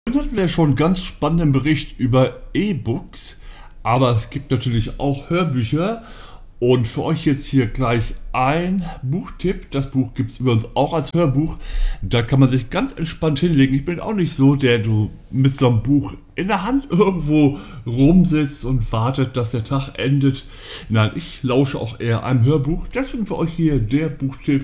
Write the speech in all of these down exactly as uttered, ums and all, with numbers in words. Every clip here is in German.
Dann hatten wir schon einen ganz spannenden Bericht über E-Books, aber es gibt natürlich auch Hörbücher. Und für euch jetzt hier gleich ein Buchtipp. Das Buch gibt es übrigens auch als Hörbuch. Da kann man sich ganz entspannt hinlegen. Ich bin auch nicht so, der du mit so einem Buch in der Hand irgendwo rumsitzt und wartet, dass der Tag endet. Nein, ich lausche auch eher einem Hörbuch. Deswegen für euch hier der Buchtipp.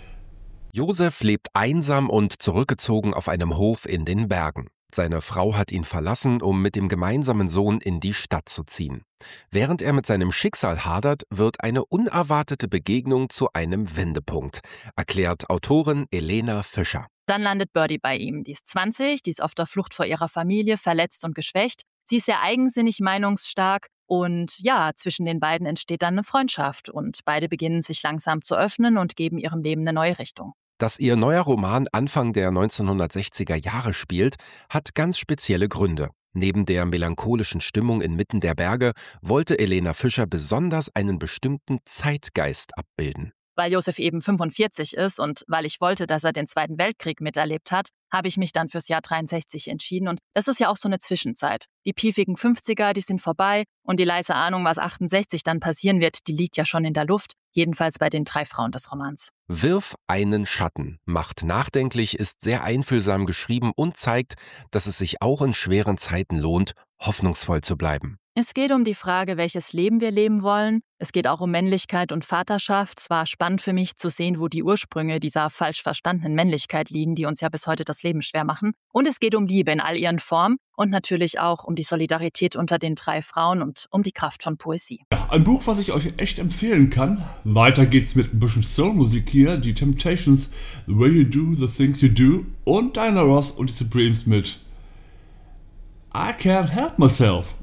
Josef lebt einsam und zurückgezogen auf einem Hof in den Bergen. Seine Frau hat ihn verlassen, um mit dem gemeinsamen Sohn in die Stadt zu ziehen. Während er mit seinem Schicksal hadert, wird eine unerwartete Begegnung zu einem Wendepunkt, erklärt Autorin Elena Fischer. Dann landet Birdie bei ihm. Die ist zwanzig, die ist auf der Flucht vor ihrer Familie, verletzt und geschwächt. Sie ist sehr eigensinnig, meinungsstark und ja, zwischen den beiden entsteht dann eine Freundschaft und beide beginnen sich langsam zu öffnen und geben ihrem Leben eine neue Richtung. Dass ihr neuer Roman Anfang der neunzehnhundertsechziger Jahre spielt, hat ganz spezielle Gründe. Neben der melancholischen Stimmung inmitten der Berge wollte Elena Fischer besonders einen bestimmten Zeitgeist abbilden. Weil Josef eben fünfundvierzig ist und weil ich wollte, dass er den Zweiten Weltkrieg miterlebt hat, habe ich mich dann fürs Jahr dreiundsechzig entschieden. Und das ist ja auch so eine Zwischenzeit. Die piefigen fünfziger, die sind vorbei und die leise Ahnung, was achtundsechzig dann passieren wird, die liegt ja schon in der Luft. Jedenfalls bei den drei Frauen des Romans. Wirf einen Schatten, macht nachdenklich, ist sehr einfühlsam geschrieben und zeigt, dass es sich auch in schweren Zeiten lohnt, hoffnungsvoll zu bleiben. Es geht um die Frage, welches Leben wir leben wollen. Es geht auch um Männlichkeit und Vaterschaft. Es war spannend für mich zu sehen, wo die Ursprünge dieser falsch verstandenen Männlichkeit liegen, die uns ja bis heute das Leben schwer machen. Und es geht um Liebe in all ihren Formen und natürlich auch um die Solidarität unter den drei Frauen und um die Kraft von Poesie. Ja, ein Buch, was ich euch echt empfehlen kann. Weiter geht's mit ein bisschen Soulmusik hier. Die Temptations, The Way You Do, The Things You Do und Diana Ross und die Supremes mit I Can't Help Myself.